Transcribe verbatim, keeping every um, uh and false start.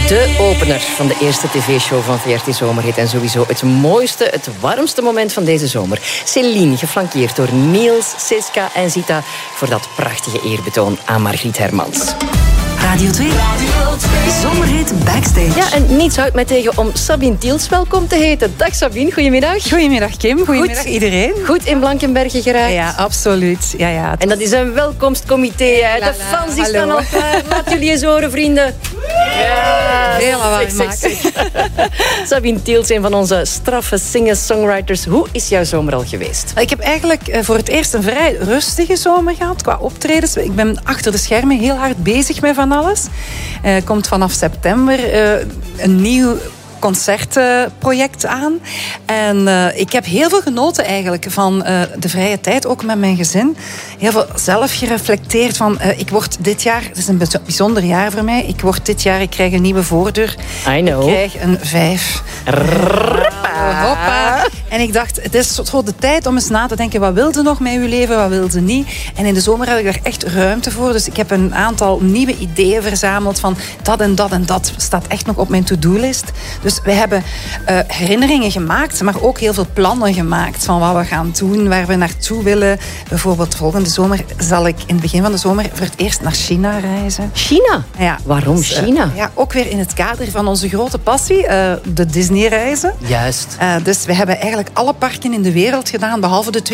De opener van de eerste tv-show van V R T Zomerhit. En sowieso het mooiste, het warmste moment van deze zomer. Céline, geflankeerd door Niels, Siska en Zita, voor dat prachtige eerbetoon aan Margriet Hermans. Radio twee. Radio twee. Zomerhit Backstage. Ja, en niets houdt mij tegen om Sabine Tiels welkom te heten. Dag Sabine, goedemiddag. Goedemiddag Kim, goedemiddag Goed. Iedereen. Goed in Blankenberge geraakt. Ja, absoluut. Ja, ja, en dat is een welkomstcomité. Hè. De fans die staan al klaar. Laat jullie eens horen, vrienden. Ja, helemaal waar maken. Sabine Tiels, een van onze straffe singer-songwriters. Hoe is jouw zomer al geweest? Ik heb eigenlijk voor het eerst een vrij rustige zomer gehad qua optredens. Ik ben achter de schermen heel hard bezig met van alles. Er uh, komt vanaf september uh, een nieuw concertproject aan. En uh, ik heb heel veel genoten eigenlijk van uh, de vrije tijd, ook met mijn gezin. Heel veel zelf gereflecteerd van, uh, ik word dit jaar, het is een bijzonder jaar voor mij, ik word dit jaar, ik krijg een nieuwe voordeur. I know. Ik krijg een vijf. Hoppa. Hoppa. En ik dacht, het is zo de tijd om eens na te denken, wat wilde nog met uw leven, wat wilde niet. En in de zomer heb ik daar echt ruimte voor. Dus ik heb een aantal nieuwe ideeën verzameld van dat en dat en dat staat echt nog op mijn to-do-list. Dus we hebben uh, herinneringen gemaakt, maar ook heel veel plannen gemaakt van wat we gaan doen, waar we naartoe willen. Bijvoorbeeld volgende zomer zal ik in het begin van de zomer voor het eerst naar China reizen. China? Ja. Waarom dus, uh, China? Ja, ook weer in het kader van onze grote passie, uh, de Disney-reizen. Juist. Uh, dus we hebben eigenlijk alle parken in de wereld gedaan, behalve de twee